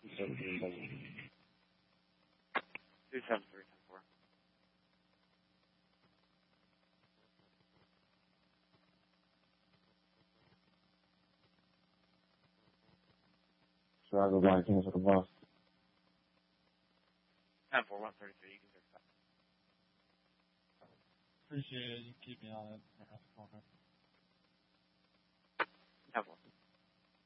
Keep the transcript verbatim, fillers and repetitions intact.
seventeen double. two seven three ten four. So I go by and cancel the bus. ten four one thirty-three, you can verify. Appreciate it. You keep me on it. ten four.